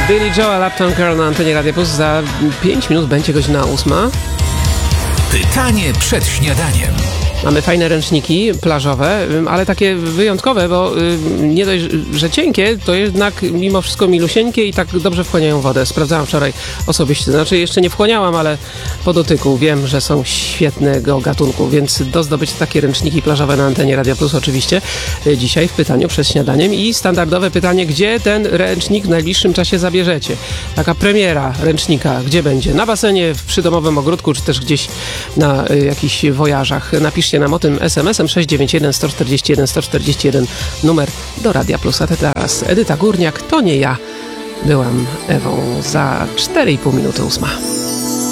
Billy Joel, Uptown Girl na antenie Radia Plus. Za 5 minut będzie godzina 8. Pytanie przed śniadaniem. Mamy fajne ręczniki plażowe, ale takie wyjątkowe, bo nie dość, że cienkie, to jednak mimo wszystko milusieńkie i tak dobrze wchłaniają wodę. Sprawdzałam wczoraj osobiście, znaczy jeszcze nie wchłaniałam, ale po dotyku wiem, że są świetnego gatunku, więc do zdobycia takie ręczniki plażowe na antenie Radia Plus oczywiście dzisiaj w pytaniu przed śniadaniem i standardowe pytanie, gdzie ten ręcznik w najbliższym czasie zabierzecie? Taka premiera ręcznika, gdzie będzie? Na basenie, w przydomowym ogródku, czy też gdzieś na jakichś wojażach. Napiszcie nam o tym SMS-em 691 141 141 numer do Radia Plus. A teraz Edyta Górniak, to nie ja byłam Ewą za 4,5 minuty 8.